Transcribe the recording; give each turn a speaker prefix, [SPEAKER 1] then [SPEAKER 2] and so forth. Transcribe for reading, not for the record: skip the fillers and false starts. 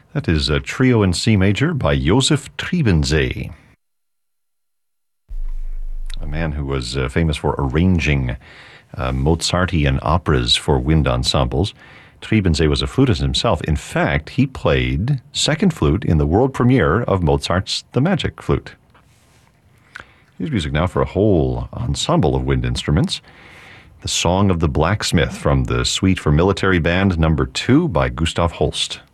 [SPEAKER 1] That is a trio in C major by Josef Trebensee, a man who was famous for arranging Mozartian operas for wind ensembles. Trebensee was a flutist himself. In fact, he played second flute in the world premiere of Mozart's The Magic Flute. Here's music now for a whole ensemble of wind instruments. The Song of the Blacksmith from the Suite for Military Band No. 2 by Gustav Holst.